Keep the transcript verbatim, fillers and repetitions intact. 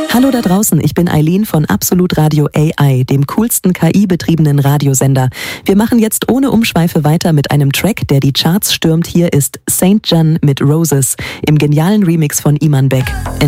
Hallo da draußen, ich bin Eileen von Absolut Radio A I, dem coolsten K I-betriebenen Radiosender. Wir machen jetzt ohne Umschweife weiter mit einem Track, der die Charts stürmt. Hier ist Saint John mit Roses im genialen Remix von Iman Beck.